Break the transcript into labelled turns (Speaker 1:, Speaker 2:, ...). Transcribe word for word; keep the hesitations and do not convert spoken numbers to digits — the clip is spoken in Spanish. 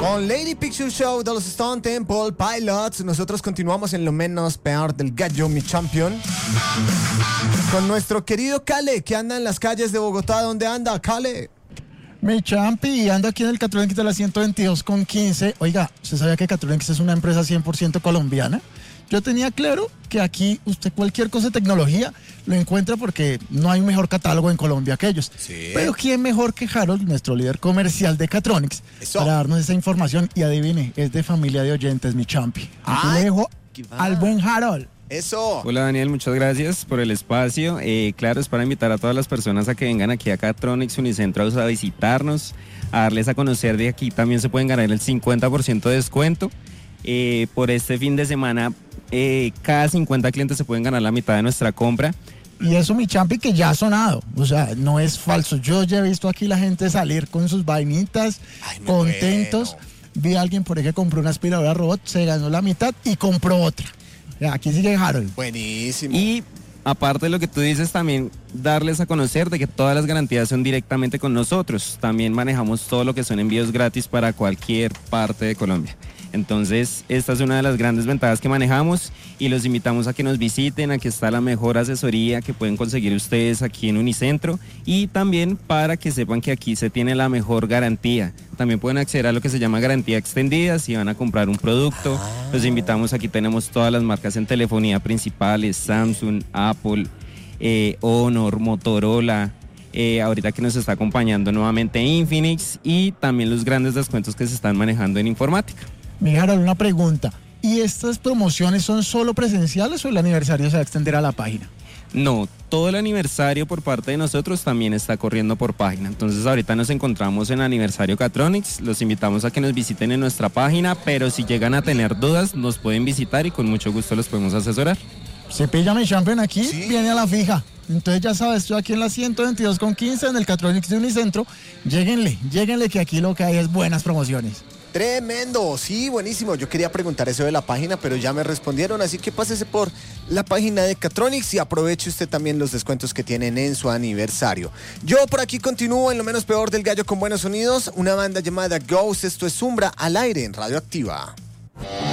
Speaker 1: Con Lady Picture Show de los Stone Temple Pilots, nosotros continuamos en lo menos peor del gallo, mi champion. Con nuestro querido Kale, que anda en las calles de Bogotá. ¿Dónde anda, Kale?
Speaker 2: Mi champi, ando aquí en el Catronics de la ciento veintidós con quince. Oiga, ¿usted sabía que Catronics es una empresa cien por ciento colombiana? Yo tenía claro que aquí usted cualquier cosa de tecnología lo encuentra porque no hay un mejor catálogo en Colombia que ellos.
Speaker 1: Sí.
Speaker 2: Pero ¿quién mejor que Harold, nuestro líder comercial de Catronics,
Speaker 1: Eso.
Speaker 2: para darnos esa información? Y adivine, es de familia de oyentes, mi champi. Aquí
Speaker 1: Ay,
Speaker 2: le dejo
Speaker 1: qué va.
Speaker 2: al buen Harold.
Speaker 1: Eso.
Speaker 3: Hola Daniel, muchas gracias por el espacio. Eh, claro, es para invitar a todas las personas a que vengan aquí a Catronics Unicentro a visitarnos, a darles a conocer de aquí. También se pueden ganar el cincuenta por ciento de descuento. Eh, por este fin de semana, eh, cada cincuenta clientes se pueden ganar la mitad de nuestra compra.
Speaker 2: Y eso, mi champi, que ya ha sonado. O sea, no es falso. Yo ya he visto aquí la gente salir con sus vainitas,
Speaker 1: Ay, muy
Speaker 2: contentos.
Speaker 1: bueno.
Speaker 2: Vi a alguien por ahí que compró una aspiradora robot, se ganó la mitad y compró otra. Aquí sigue Harold.
Speaker 1: Buenísimo.
Speaker 3: Y aparte de lo que tú dices, también darles a conocer de que todas las garantías son directamente con nosotros. También manejamos todo lo que son envíos gratis para cualquier parte de Colombia. Entonces, esta es una de las grandes ventajas que manejamos y los invitamos a que nos visiten. Aquí está la mejor asesoría que pueden conseguir ustedes aquí en Unicentro y también para que sepan que aquí se tiene la mejor garantía. También pueden acceder a lo que se llama garantía extendida si van a comprar un producto.
Speaker 1: Ah.
Speaker 3: Los invitamos, aquí tenemos todas las marcas en telefonía principales, Samsung, Apple, eh, Honor, Motorola. Eh, ahorita que nos está acompañando nuevamente Infinix y también los grandes descuentos que se están manejando en informática.
Speaker 2: Mi Harold, una pregunta. ¿Y estas promociones son solo presenciales o el aniversario se va a extender a la página?
Speaker 3: No, todo el aniversario por parte de nosotros también está corriendo por página. Entonces ahorita nos encontramos en aniversario Catronics, los invitamos a que nos visiten en nuestra página, pero si llegan a tener dudas nos pueden visitar y con mucho gusto los podemos asesorar.
Speaker 2: Se pilla mi champion aquí,
Speaker 1: Sí.
Speaker 2: viene a la fija. Entonces ya sabes, estoy aquí en la ciento veintidós con quince en el Catronics de Unicentro. Lléguenle, lléguenle que aquí lo que hay es buenas promociones.
Speaker 1: Tremendo, sí, buenísimo. Yo quería preguntar eso de la página, pero ya me respondieron, así que pásese por la página de Catronics y aproveche usted también los descuentos que tienen en su aniversario. Yo por aquí continúo en lo menos peor del gallo con buenos sonidos, una banda llamada Ghost. Esto es Umbra al aire en Radioactiva.